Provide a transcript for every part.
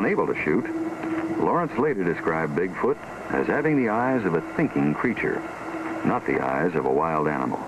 unable to shoot, Lawrence later described Bigfoot as having the eyes of a thinking creature, not the eyes of a wild animal.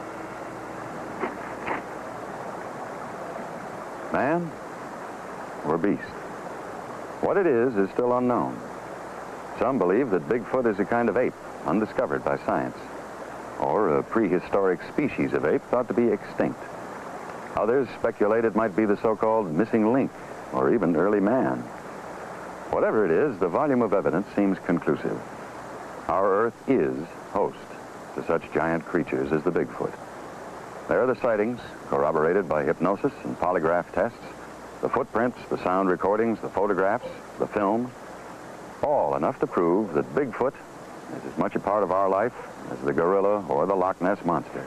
Man or beast? What it is still unknown. Some believe that Bigfoot is a kind of ape, undiscovered by science, or a prehistoric species of ape thought to be extinct. Others speculate it might be the so-called missing link, or even early man. Whatever it is, the volume of evidence seems conclusive. Our Earth is host to such giant creatures as the Bigfoot. There are the sightings, corroborated by hypnosis and polygraph tests, the footprints, the sound recordings, the photographs, the film, all enough to prove that Bigfoot is as much a part of our life as the gorilla or the Loch Ness Monster.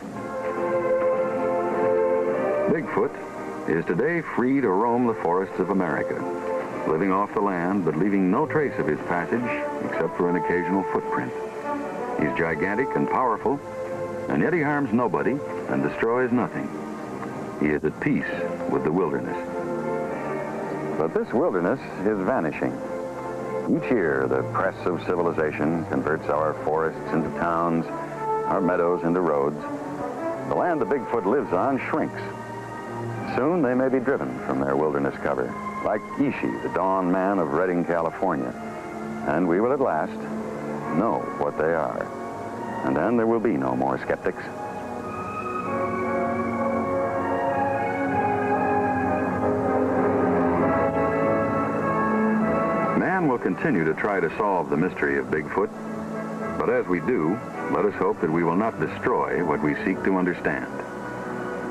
Bigfoot is today free to roam the forests of America, living off the land but leaving no trace of his passage except for an occasional footprint. He's gigantic and powerful, and yet he harms nobody and destroys nothing. He is at peace with the wilderness. But this wilderness is vanishing. Each year, the press of civilization converts our forests into towns, our meadows into roads. The land the Bigfoot lives on shrinks. Soon they may be driven from their wilderness cover, like Ishi, the dawn man of Redding, California. And we will at last know what they are. And then there will be no more skeptics. Man will continue to try to solve the mystery of Bigfoot, but as we do, let us hope that we will not destroy what we seek to understand.